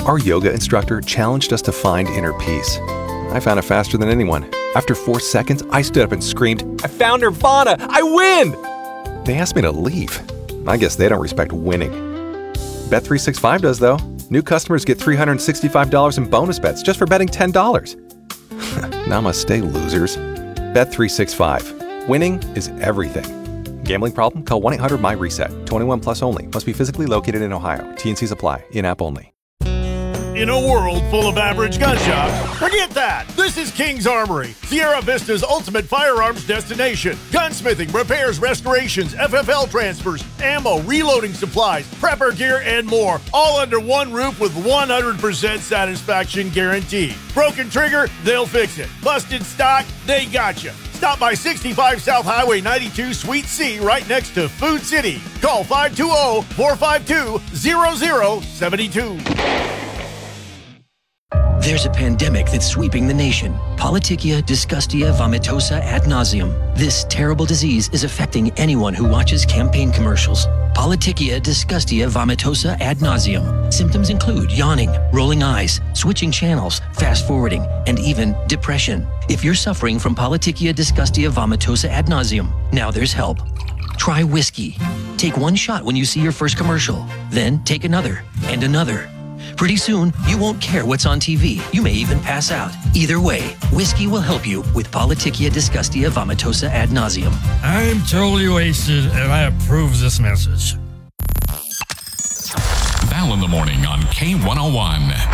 Our yoga instructor challenged us to find inner peace. I found it faster than anyone. After 4 seconds, I stood up and screamed, "I found Nirvana! I win!" They asked me to leave. I guess they don't respect winning. Bet365 does, though. New customers get $365 in bonus bets just for betting $10. Namaste, losers. Bet365. Winning is everything. Gambling problem? Call 1-800-MY-RESET. 21 plus only. Must be physically located in Ohio. T&Cs apply. In-app only. In a world full of average gun shops, forget that. This is King's Armory, Sierra Vista's ultimate firearms destination. Gunsmithing, repairs, restorations, FFL transfers, ammo, reloading supplies, prepper gear, and more. All under one roof with 100% satisfaction guarantee. Broken trigger, they'll fix it. Busted stock, they got you. Stop by 65 South Highway 92 Suite C right next to Food City. Call 520-452-0072. There's a pandemic that's sweeping the nation. Politicchia disgustia vomitosa ad nauseum. This terrible disease is affecting anyone who watches campaign commercials. Politicchia disgustia vomitosa ad nauseum. Symptoms include yawning, rolling eyes, switching channels, fast forwarding, and even depression. If you're suffering from Politicchia disgustia vomitosa ad nauseum, now there's help. Try whiskey. Take one shot when you see your first commercial. Then take another and another. Pretty soon, you won't care what's on TV. You may even pass out. Either way, whiskey will help you with Politicchia disgustia vomitosa ad nauseum. I'm totally wasted, and I approve this message. Val in the morning on K101.